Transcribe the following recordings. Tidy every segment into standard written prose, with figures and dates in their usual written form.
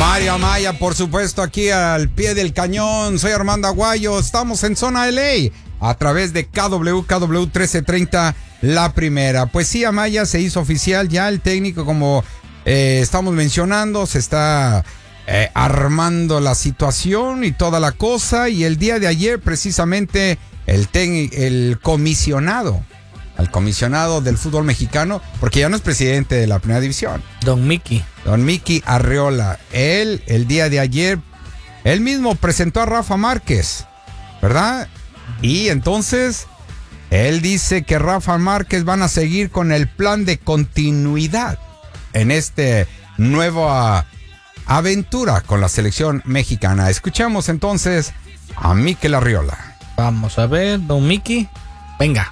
Mario Amaya, por supuesto, aquí al pie del cañón. Soy Armando Aguayo. Estamos en Zona LA a través de KW 1330, la primera. Pues sí, Amaya, se hizo oficial ya el técnico, como estamos mencionando, se está armando la situación y toda la cosa. Y el día de ayer, precisamente, el comisionado del fútbol mexicano, porque ya no es presidente de la primera división, Don Mickey Arriola, él el día de ayer, él mismo presentó a Rafa Márquez, ¿verdad? Y entonces él dice que Rafa Márquez van a seguir con el plan de continuidad en este nueva aventura con la selección mexicana. Escuchamos entonces a Mikel Arriola. Vamos a ver, Don Mickey, venga.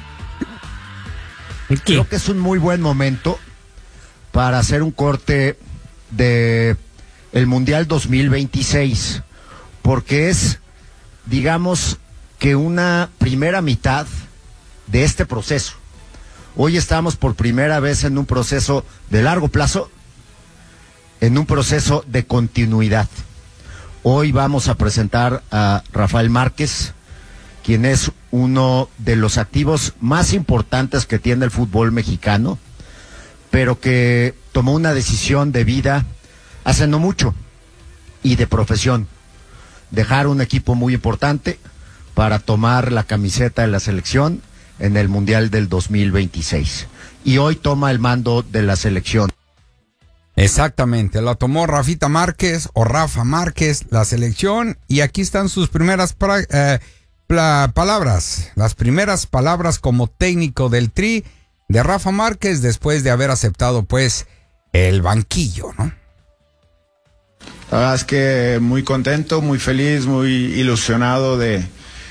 Creo que es un muy buen momento para hacer un corte de el Mundial 2026, porque es, digamos, que una primera mitad de este proceso. Hoy estamos por primera vez en un proceso de largo plazo, en un proceso de continuidad. Hoy vamos a presentar a Rafael Márquez, quien es uno de los activos más importantes que tiene el fútbol mexicano, pero que tomó una decisión de vida hace no mucho y de profesión, dejar un equipo muy importante para tomar la camiseta de la selección en el Mundial del 2026. Y hoy toma el mando de la selección. Exactamente, la tomó Rafita Márquez o Rafa Márquez, la selección, y aquí están sus primeras palabras, las primeras palabras como técnico del Tri de Rafa Márquez después de haber aceptado pues el banquillo, ¿no? La verdad es que muy contento, muy feliz, muy ilusionado de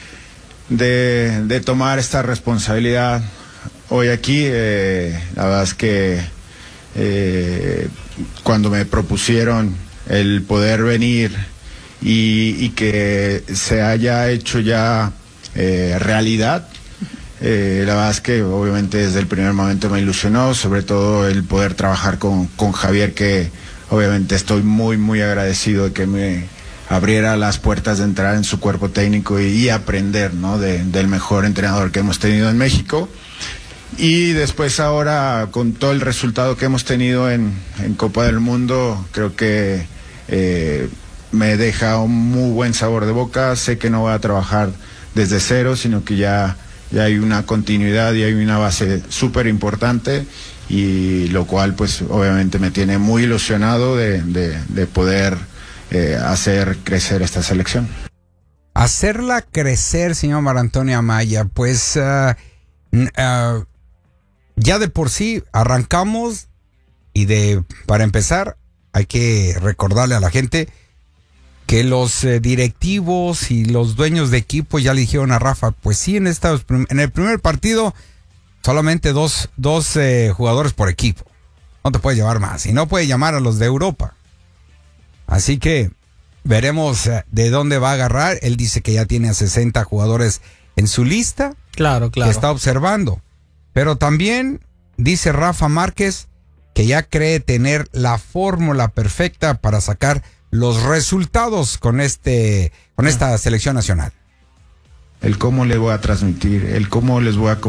tomar esta responsabilidad hoy aquí. La verdad es que cuando me propusieron el poder venir y que se haya hecho ya realidad, la verdad es que obviamente desde el primer momento me ilusionó, sobre todo el poder trabajar con Javier, que obviamente estoy muy muy agradecido de que me abriera las puertas de entrar en su cuerpo técnico y aprender, ¿no?, del mejor entrenador que hemos tenido en México. Y después ahora, con todo el resultado que hemos tenido en Copa del Mundo, creo que me deja un muy buen sabor de boca. Sé que no voy a trabajar desde cero, sino que ya hay una continuidad y hay una base súper importante, y lo cual pues obviamente me tiene muy ilusionado de poder hacer crecer esta selección. Hacerla crecer, señor Marantonio Amaya, pues ya de por sí arrancamos, y para empezar hay que recordarle a la gente que los directivos y los dueños de equipo ya le dijeron a Rafa, pues sí, en el primer partido solamente dos jugadores por equipo, no te puedes llevar más, y no puede llamar a los de Europa, así que veremos de dónde va a agarrar. Él dice que ya tiene a 60 jugadores en su lista, claro, que está observando, pero también dice Rafa Márquez que ya cree tener la fórmula perfecta para sacar los resultados con esta selección nacional. El cómo les voy a transmitir, el cómo les voy a